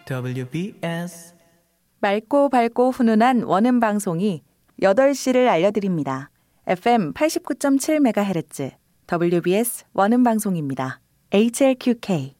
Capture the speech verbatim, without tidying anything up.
더블유비에스 맑고 밝고 훈훈한 원음 방송이 여덟 시를 알려드립니다. 에프엠 팔십구 점 칠 메가헤르츠 더블유비에스 원음 방송입니다. 에이치엘큐케이